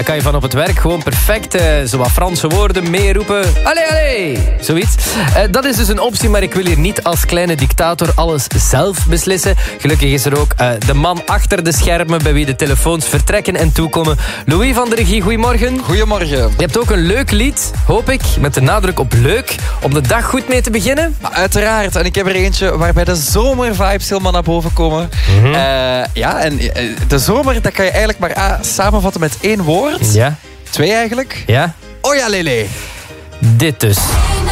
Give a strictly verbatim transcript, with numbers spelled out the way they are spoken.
kan je van op het werk gewoon perfect uh, zo wat Franse woorden meeroepen. Allee, allee, zoiets. Uh, dat is dus een optie, maar ik wil hier niet als kleine dictator alles zelf beslissen. Gelukkig is er ook uh, de man achter de schermen bij wie de telefoons vertrekken en toekomen. Louis van de regie, goedemorgen. Goedemorgen. Je hebt ook een leuk lied, hoop ik, met de nadruk op leuk, om de dag goed mee te beginnen. Uiteraard. En ik heb er eentje waarbij de zomervibes helemaal naar boven komen. Mm-hmm. Uh, ja, en de zomer, dat kan je eigenlijk maar ah, samenvatten met één woord. Ja. Twee eigenlijk. Ja. Oja lele. Dit dus.